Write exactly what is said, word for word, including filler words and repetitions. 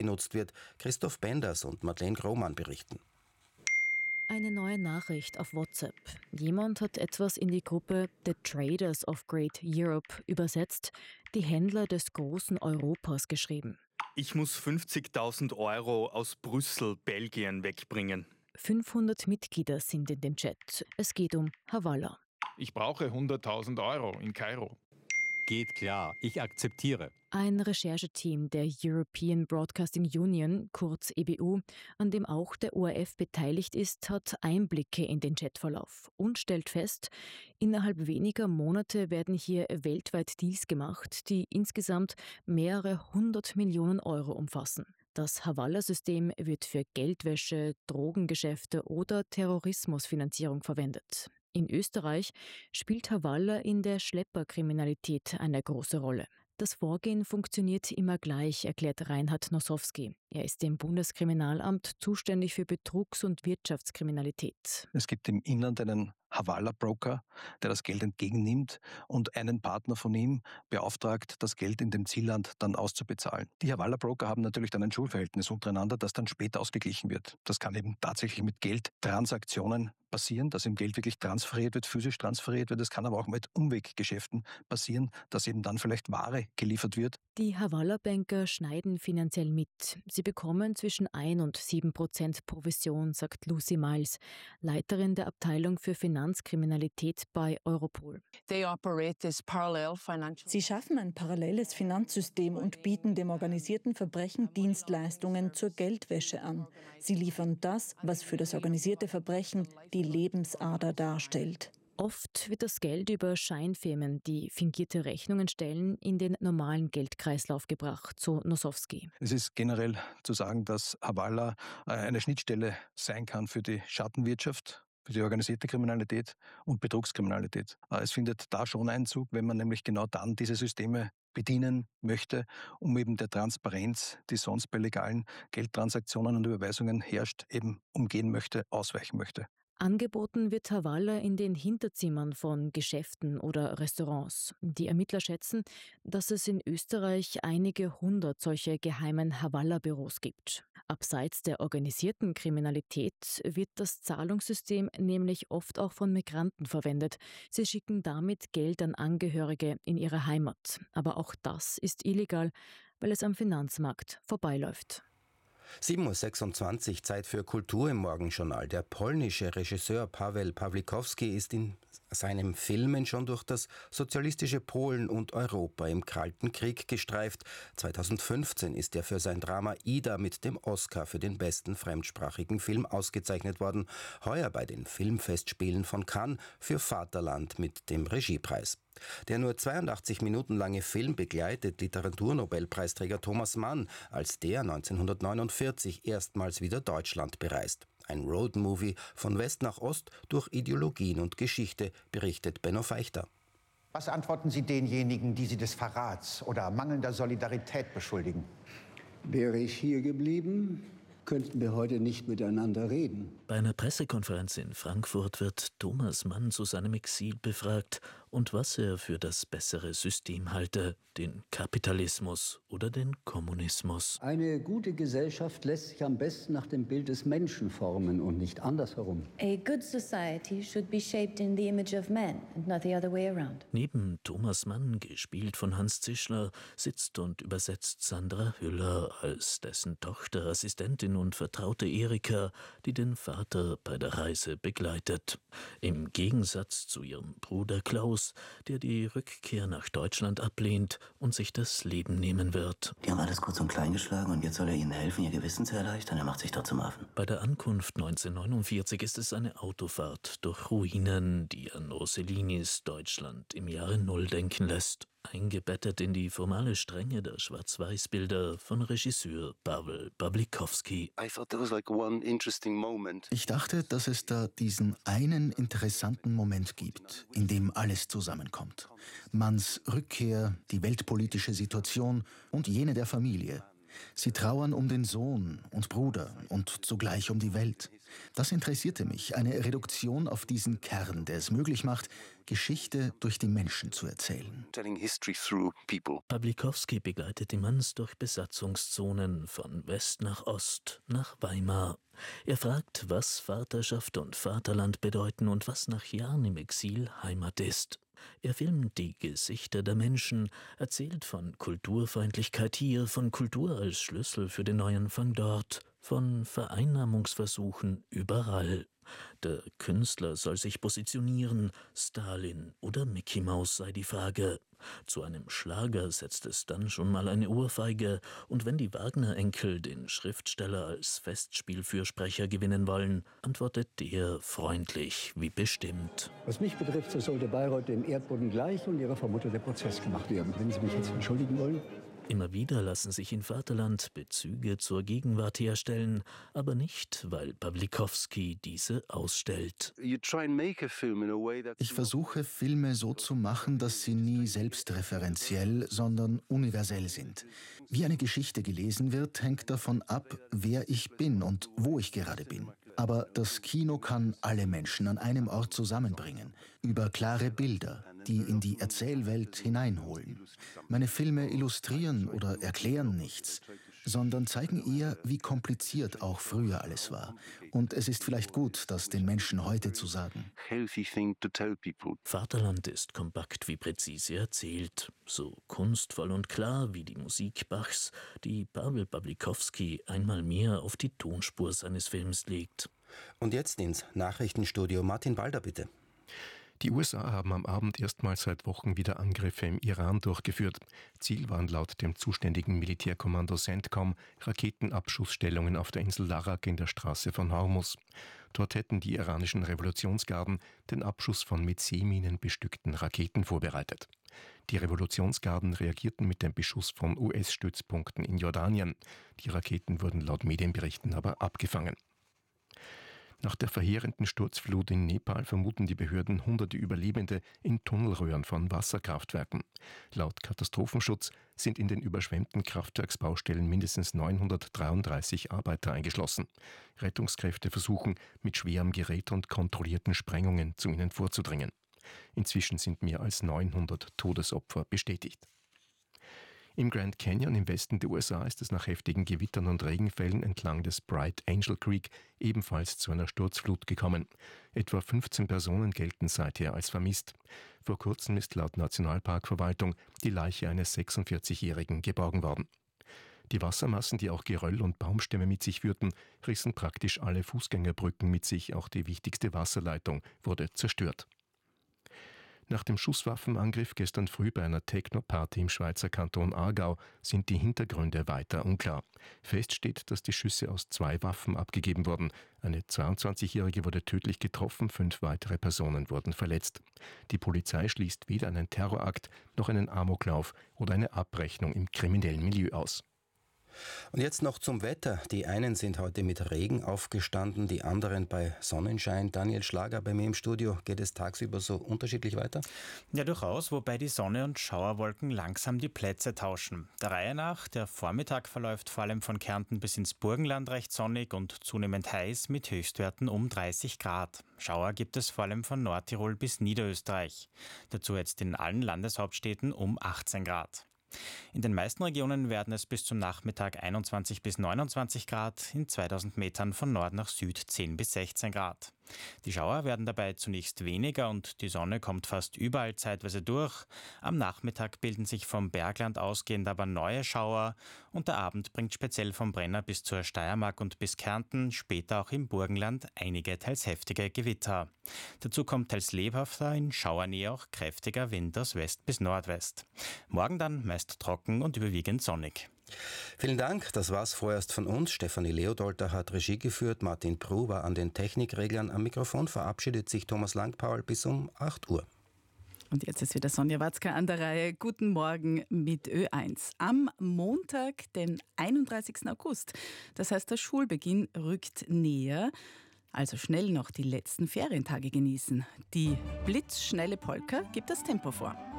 genutzt wird. Christoph Benders und Madeleine Grohmann berichten. Eine neue Nachricht auf WhatsApp. Jemand hat etwas in die Gruppe The Traders of Great Europe übersetzt, die Händler des großen Europas geschrieben. Ich muss fünfzigtausend Euro aus Brüssel, Belgien wegbringen. fünfhundert Mitglieder sind in dem Chat. Es geht um Havala. Ich brauche hunderttausend Euro in Kairo. Geht klar, ich akzeptiere. Ein Rechercheteam der European Broadcasting Union, kurz E B U, an dem auch der O R F beteiligt ist, hat Einblicke in den Chatverlauf und stellt fest, innerhalb weniger Monate werden hier weltweit Deals gemacht, die insgesamt mehrere hundert Millionen Euro umfassen. Das Havala-System wird für Geldwäsche, Drogengeschäfte oder Terrorismusfinanzierung verwendet. In Österreich spielt Havala in der Schlepperkriminalität eine große Rolle. Das Vorgehen funktioniert immer gleich, erklärt Reinhard Nosowski. Er ist im Bundeskriminalamt zuständig für Betrugs- und Wirtschaftskriminalität. Es gibt im Inland einen Havala-Broker, der das Geld entgegennimmt und einen Partner von ihm beauftragt, das Geld in dem Zielland dann auszubezahlen. Die Havala-Broker haben natürlich dann ein Schulverhältnis untereinander, das dann später ausgeglichen wird. Das kann eben tatsächlich mit Geldtransaktionen passieren, dass eben Geld wirklich transferiert wird, physisch transferiert wird. Es kann aber auch mit Umweggeschäften passieren, dass eben dann vielleicht Ware geliefert wird. Die Havala-Banker schneiden finanziell mit. Sie bekommen zwischen ein und sieben Prozent Provision, sagt Lucy Miles, Leiterin der Abteilung für Finanzkriminalität bei Europol. Sie schaffen ein paralleles Finanzsystem und bieten dem organisierten Verbrechen Dienstleistungen zur Geldwäsche an. Sie liefern das, was für das organisierte Verbrechen die Lebensader darstellt. Oft wird das Geld über Scheinfirmen, die fingierte Rechnungen stellen, in den normalen Geldkreislauf gebracht, so Nosowski. Es ist generell zu sagen, dass Havala eine Schnittstelle sein kann für die Schattenwirtschaft, für die organisierte Kriminalität und Betrugskriminalität. Es findet da schon Einzug, wenn man nämlich genau dann diese Systeme bedienen möchte, um eben der Transparenz, die sonst bei legalen Geldtransaktionen und Überweisungen herrscht, eben umgehen möchte, ausweichen möchte. Angeboten wird Havala in den Hinterzimmern von Geschäften oder Restaurants. Die Ermittler schätzen, dass es in Österreich einige hundert solche geheimen Havala-Büros gibt. Abseits der organisierten Kriminalität wird das Zahlungssystem nämlich oft auch von Migranten verwendet. Sie schicken damit Geld an Angehörige in ihre Heimat. Aber auch das ist illegal, weil es am Finanzmarkt vorbeiläuft. sieben Uhr sechsundzwanzig, Zeit für Kultur im Morgenjournal. Der polnische Regisseur Paweł Pawlikowski ist in seinen Filmen schon durch das sozialistische Polen und Europa im Kalten Krieg gestreift. zweitausendfünfzehn ist er für sein Drama Ida mit dem Oscar für den besten fremdsprachigen Film ausgezeichnet worden. Heuer bei den Filmfestspielen von Cannes für Vaterland mit dem Regiepreis. Der nur zweiundachtzig Minuten lange Film begleitet Literaturnobelpreisträger Thomas Mann, als der neunzehnhundertneunundvierzig erstmals wieder Deutschland bereist. Ein Roadmovie von West nach Ost durch Ideologien und Geschichte, berichtet Benno Feichter. Was antworten Sie denjenigen, die Sie des Verrats oder mangelnder Solidarität beschuldigen? Wäre ich hier geblieben, könnten wir heute nicht miteinander reden. Bei einer Pressekonferenz in Frankfurt wird Thomas Mann zu seinem Exil befragt und was er für das bessere System halte, den Kapitalismus oder den Kommunismus. Eine gute Gesellschaft lässt sich am besten nach dem Bild des Menschen formen und nicht andersherum. A good society should be shaped in the image of man and not the other way around. Neben Thomas Mann, gespielt von Hans Zischler, sitzt und übersetzt Sandra Hüller als dessen Tochter, Assistentin und Vertraute Erika, die den Vater bei der Reise begleitet. Im Gegensatz zu ihrem Bruder Klaus, der die Rückkehr nach Deutschland ablehnt und sich das Leben nehmen wird. Die haben alles kurz und klein geschlagen und jetzt soll er ihnen helfen, ihr Gewissen zu erleichtern. Er macht sich dort zum Affen. Bei der Ankunft neunzehnhundertneunundvierzig ist es eine Autofahrt durch Ruinen, die an Rossellinis Deutschland im Jahre Null denken lässt. Eingebettet in die formale Strenge der Schwarz-Weiß-Bilder von Regisseur Paweł Pawlikowski. Ich dachte, dass es da diesen einen interessanten Moment gibt, in dem alles zusammenkommt. Manns Rückkehr, die weltpolitische Situation und jene der Familie. Sie trauern um den Sohn und Bruder und zugleich um die Welt. Das interessierte mich, eine Reduktion auf diesen Kern, der es möglich macht, Geschichte durch die Menschen zu erzählen. Pawlikowski begleitet die Manns durch Besatzungszonen von West nach Ost, nach Weimar. Er fragt, was Vaterschaft und Vaterland bedeuten und was nach Jahren im Exil Heimat ist. Er filmt die Gesichter der Menschen, erzählt von Kulturfeindlichkeit hier, von Kultur als Schlüssel für den Neuanfang dort, von Vereinnahmungsversuchen überall. Der Künstler soll sich positionieren, Stalin oder Mickey Mouse sei die Frage. Zu einem Schlager setzt es dann schon mal eine Ohrfeige, und wenn die Wagner-Enkel den Schriftsteller als Festspielfürsprecher gewinnen wollen, antwortet der freundlich wie bestimmt. Was mich betrifft, so sollte Bayreuth dem Erdboden gleich und ihrer vermutete Prozess gemacht werden. Wenn Sie mich jetzt entschuldigen wollen. Immer wieder lassen sich in Vaterland Bezüge zur Gegenwart herstellen, aber nicht, weil Pawlikowski diese ausstellt. Ich versuche, Filme so zu machen, dass sie nie selbstreferenziell, sondern universell sind. Wie eine Geschichte gelesen wird, hängt davon ab, wer ich bin und wo ich gerade bin. Aber das Kino kann alle Menschen an einem Ort zusammenbringen, über klare Bilder, die in die Erzählwelt hineinholen. Meine Filme illustrieren oder erklären nichts, sondern zeigen eher, wie kompliziert auch früher alles war. Und es ist vielleicht gut, das den Menschen heute zu sagen. Vaterland ist kompakt wie präzise erzählt, so kunstvoll und klar wie die Musik Bachs, die Pawel Pawlikowski einmal mehr auf die Tonspur seines Films legt. Und jetzt ins Nachrichtenstudio. Martin Balder, bitte. Die U S A haben am Abend erstmals seit Wochen wieder Angriffe im Iran durchgeführt. Ziel waren laut dem zuständigen Militärkommando CENTCOM Raketenabschussstellungen auf der Insel Larak in der Straße von Hormuz. Dort hätten die iranischen Revolutionsgarden den Abschuss von mit Seeminen bestückten Raketen vorbereitet. Die Revolutionsgarden reagierten mit dem Beschuss von U S-Stützpunkten in Jordanien. Die Raketen wurden laut Medienberichten aber abgefangen. Nach der verheerenden Sturzflut in Nepal vermuten die Behörden hunderte Überlebende in Tunnelröhren von Wasserkraftwerken. Laut Katastrophenschutz sind in den überschwemmten Kraftwerksbaustellen mindestens neunhundertdreiunddreißig Arbeiter eingeschlossen. Rettungskräfte versuchen, mit schwerem Gerät und kontrollierten Sprengungen zu ihnen vorzudringen. Inzwischen sind mehr als neunhundert Todesopfer bestätigt. Im Grand Canyon im Westen der U S A ist es nach heftigen Gewittern und Regenfällen entlang des Bright Angel Creek ebenfalls zu einer Sturzflut gekommen. Etwa fünfzehn Personen gelten seither als vermisst. Vor kurzem ist laut Nationalparkverwaltung die Leiche eines sechsundvierzigjährigen geborgen worden. Die Wassermassen, die auch Geröll und Baumstämme mit sich führten, rissen praktisch alle Fußgängerbrücken mit sich. Auch die wichtigste Wasserleitung wurde zerstört. Nach dem Schusswaffenangriff gestern früh bei einer Techno-Party im Schweizer Kanton Aargau sind die Hintergründe weiter unklar. Fest steht, dass die Schüsse aus zwei Waffen abgegeben wurden. Eine zweiundzwanzigjährige wurde tödlich getroffen, fünf weitere Personen wurden verletzt. Die Polizei schließt weder einen Terrorakt noch einen Amoklauf oder eine Abrechnung im kriminellen Milieu aus. Und jetzt noch zum Wetter. Die einen sind heute mit Regen aufgestanden, die anderen bei Sonnenschein. Daniel Schlager bei mir im Studio. Geht es tagsüber so unterschiedlich weiter? Ja, durchaus, wobei die Sonne und Schauerwolken langsam die Plätze tauschen. Der Reihe nach, der Vormittag verläuft vor allem von Kärnten bis ins Burgenland recht sonnig und zunehmend heiß mit Höchstwerten um dreißig Grad. Schauer gibt es vor allem von Nordtirol bis Niederösterreich. Dazu jetzt in allen Landeshauptstädten um achtzehn Grad. In den meisten Regionen werden es bis zum Nachmittag einundzwanzig bis neunundzwanzig Grad, in zweitausend Metern von Nord nach Süd zehn bis sechzehn Grad. Die Schauer werden dabei zunächst weniger und die Sonne kommt fast überall zeitweise durch. Am Nachmittag bilden sich vom Bergland ausgehend aber neue Schauer und der Abend bringt speziell vom Brenner bis zur Steiermark und bis Kärnten, später auch im Burgenland einige teils heftige Gewitter. Dazu kommt teils lebhafter, in Schauernähe auch kräftiger Wind aus West bis Nordwest. Morgen dann meist trocken und überwiegend sonnig. Vielen Dank, das war's vorerst von uns. Stefanie Leodolter hat Regie geführt, Martin Pruh war an den Technikreglern. Am Mikrofon verabschiedet sich Thomas Langpaul bis um acht Uhr. Und jetzt ist wieder Sonja Watzka an der Reihe. Guten Morgen mit Ö eins. Am Montag, den einunddreißigsten August. Das heißt, der Schulbeginn rückt näher. Also schnell noch die letzten Ferientage genießen. Die blitzschnelle Polka gibt das Tempo vor.